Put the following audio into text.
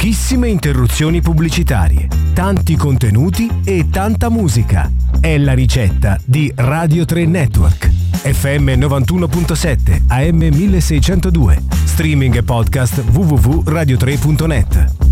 pochissime interruzioni pubblicitarie, tanti contenuti e tanta musica. È la ricetta di Radio 3 Network. FM 91.7, AM 1602. Streaming e podcast www.radio3.net.